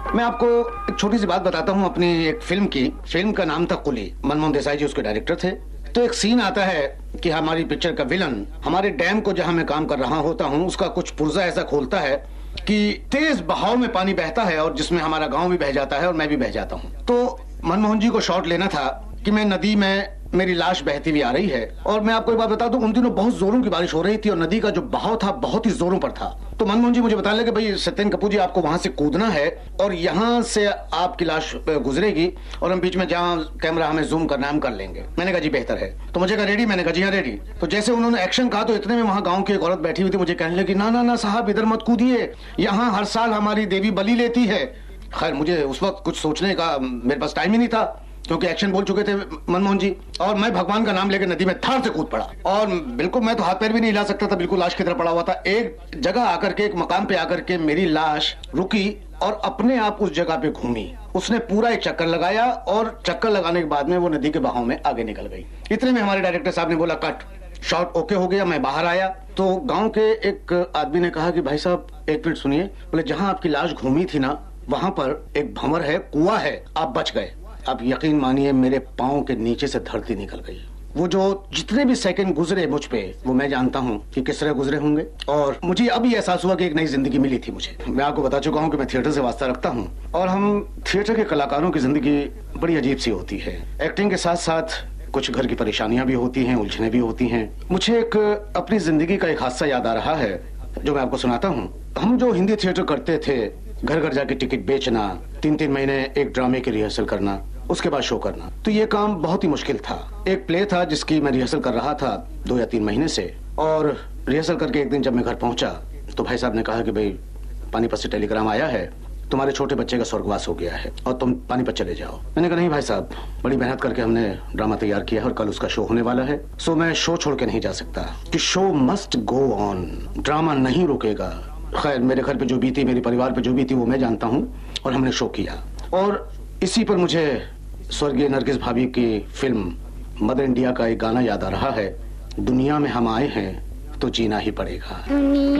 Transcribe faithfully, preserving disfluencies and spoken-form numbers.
मैं आपको एक छोटी सी बात बताता हूँ अपनी एक फिल्म की। फिल्म का नाम था कुली। मनमोहन देसाई जी उसके डायरेक्टर थे। तो एक सीन आता है कि हमारी पिक्चर का विलन हमारे डैम को जहाँ मैं काम कर रहा होता हूँ उसका कुछ पुर्जा ऐसा खोलता है कि तेज बहाव में पानी बहता है और जिसमें हमारा गांव भी बह जाता है और मैं भी बह जाता हूँ। तो मनमोहन जी को शॉट लेना था कि मैं नदी में मेरी लाश बहती हुई आ रही है। और मैं आपको एक बात बता दूं, उन दिनों बहुत जोरों की बारिश हो रही थी और नदी का जो बहाव था बहुत ही जोरों पर था। तो मनमोहन जी मुझे बताने लगे, भाई सत्येंद्र कपूर जी आपको वहां से कूदना है और यहाँ से आपकी लाश गुजरेगी और हम बीच में जहाँ कैमरा हमें जूम करना हम कर लेंगे। मैंने कहा जी बेहतर है। तो मुझे कहा रेडी? मैंने कहा जी हाँ रेडी। तो जैसे उन्होंने एक्शन कहा तो इतने में वहाँ गाँव की एक औरत बैठी हुई थी, मुझे कहने लगी ना ना ना साहब इधर मत कूदिए, यहाँ हर साल हमारी देवी बलि लेती है। खैर मुझे उस वक्त कुछ सोचने का मेरे पास टाइम ही नहीं था क्योंकि एक्शन बोल चुके थे मनमोहन जी। और मैं भगवान का नाम लेकर नदी में थार से कूद पड़ा और बिल्कुल मैं तो हाथ पैर भी नहीं हिला सकता था, बिल्कुल लाश की तरह पड़ा हुआ था। एक जगह आकर के, एक मकाम पे आकर के मेरी लाश रुकी और अपने आप उस जगह पे घूमी। उसने पूरा एक चक्कर लगाया और चक्कर लगाने के बाद में वो नदी के बहाव में आगे निकल गई। इतने में हमारे डायरेक्टर साहब ने बोला कट, शॉट ओके हो गया। मैं बाहर आया तो गाँव के एक आदमी ने कहा कि भाई साहब एक मिनट सुनिए। बोले जहाँ आपकी लाश घूमी थी ना वहां पर एक भंवर है, कुआं है, आप बच गए। अब यकीन मानिए मेरे पांव के नीचे से धरती निकल गई। वो जो जितने भी सेकंड गुजरे मुझ पे वो मैं जानता हूँ कि किस तरह गुजरे होंगे और मुझे अभी एहसास हुआ कि एक नई जिंदगी मिली थी मुझे। मैं आपको बता चुका हूँ कि मैं थिएटर से वास्ता रखता हूँ और हम थिएटर के कलाकारों की जिंदगी बड़ी अजीब सी होती है। एक्टिंग के साथ साथ कुछ घर की परेशानियां भी होती हैं, उलझने भी होती हैं। मुझे एक अपनी जिंदगी का एक हादसा याद आ रहा है जो मैं आपको सुनाता हूँ। हम जो हिंदी थिएटर करते थे, घर घर जाके टिकट बेचना, तीन तीन महीने एक ड्रामे की रिहर्सल करना, उसके बाद शो करना, तो ये काम बहुत ही मुश्किल था। एक प्ले था जिसकी मैं रिहर्सल कर रहा था दो या तीन महीने से और रिहर्सल करके एक दिन जब मैं घर पहुंचा तो भाई साहब ने कहा कि भाई पानीपत से टेलीग्राम आया है, तुम्हारे छोटे बच्चे का स्वर्गवास हो गया है और तुम पानीपत चले जाओ। मैंने कहा नहीं भाई साहब, बड़ी मेहनत करके हमने ड्रामा तैयार किया है और कल उसका शो होने वाला है, सो मैं शो छोड़ के नहीं जा सकता कि show must go on, drama नहीं रुकेगा। खैर मेरे घर पे जो बीती, मेरे परिवार पे जो बीती वो मैं जानता हूँ और हमने शो किया। और इसी पर मुझे स्वर्गीय नरगिस भाभी की फिल्म मदर इंडिया का एक गाना याद आ रहा है, दुनिया में हम आए हैं तो जीना ही पड़ेगा।